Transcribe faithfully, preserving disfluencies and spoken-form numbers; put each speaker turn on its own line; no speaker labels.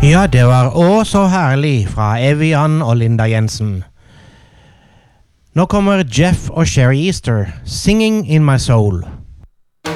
Ja, det var Å så herlig fra Evian og Linda Jensen. Nå kommer Jeff og Sherry Easter, Singing in My Soul.